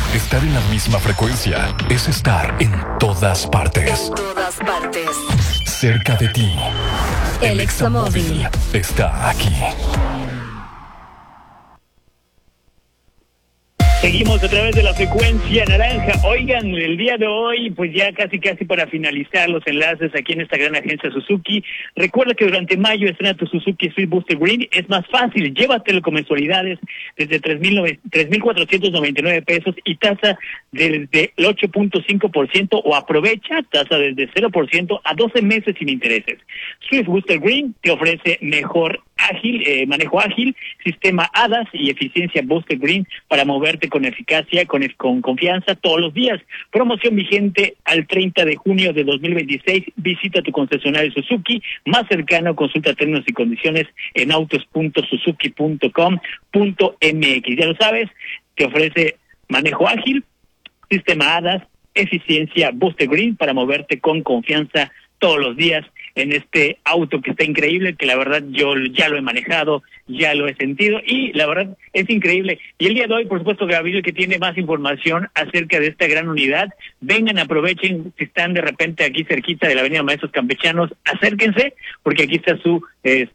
Estar en la misma frecuencia es estar en todas partes. En todas partes. Cerca de ti. El Examóvil está aquí. Seguimos a través de la frecuencia naranja. Oigan, el día de hoy, pues ya casi para finalizar los enlaces aquí en esta gran agencia Suzuki. Recuerda que durante mayo estrena tu Suzuki Street Booster Green. Es más fácil, llévatelo con mensualidades desde 3,499 pesos y tasa desde el 8.5% o aprovecha tasa desde 0% a 12 meses sin intereses. Street Booster Green te ofrece manejo ágil, sistema ADAS y eficiencia Booster Green para moverte con eficacia, con confianza todos los días. Promoción vigente al 30 de junio de 2026. Visita tu concesionario Suzuki más cercano, consulta términos y condiciones en autos.suzuki.com.mx. Ya lo sabes, te ofrece manejo ágil, sistema ADAS, eficiencia Booster Green para moverte con confianza todos los días en este auto que está increíble, que la verdad yo ya lo he manejado, ya lo he sentido y la verdad es increíble. Y el día de hoy, por supuesto, Gabriel, que tiene más información acerca de esta gran unidad, vengan, aprovechen, si están de repente aquí cerquita de la avenida Maestros Campechanos, acérquense, porque aquí está su